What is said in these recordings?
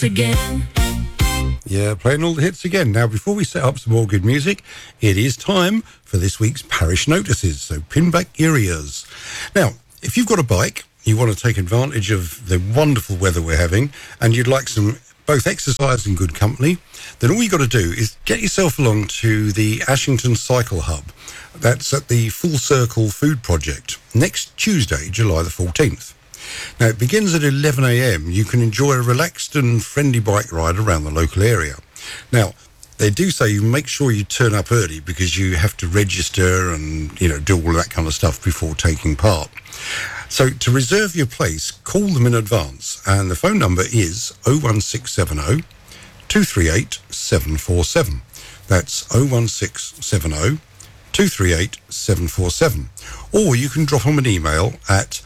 Again. Yeah, playing all the hits again. Now, before we set up some more good music, it is time for this week's parish notices. So pin back your ears. Now, if you've got a bike, you want to take advantage of the wonderful weather we're having, and you'd like some both exercise and good company, then all you got to do is get yourself along to the Ashington Cycle Hub. That's at the Full Circle Food Project next Tuesday, July the 14th. Now, it begins at 11 a.m. You can enjoy a relaxed and friendly bike ride around the local area. Now, they do say you make sure you turn up early because you have to register and, do all that kind of stuff before taking part. So to reserve your place, call them in advance. And the phone number is 01670 238 747. That's 01670 238 747. Or you can drop them an email at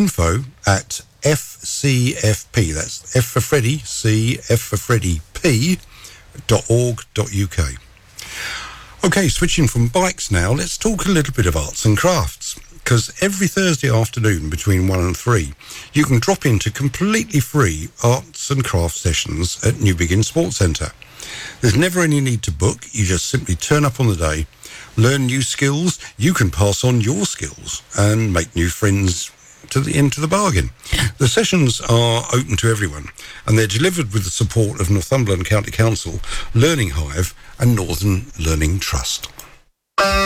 info@fcfp, that's F for Freddy, C, F for Freddy, P.org.uk. Okay, switching from bikes now, let's talk a little bit of arts and crafts. Because every Thursday afternoon between 1 and 3, you can drop into completely free arts and crafts sessions at New Begin Sports Centre. There's never any need to book, you just simply turn up on the day, learn new skills, you can pass on your skills and make new friends into the bargain. The sessions are open to everyone, and they're delivered with the support of Northumberland County Council, Learning Hive and Northern Learning Trust.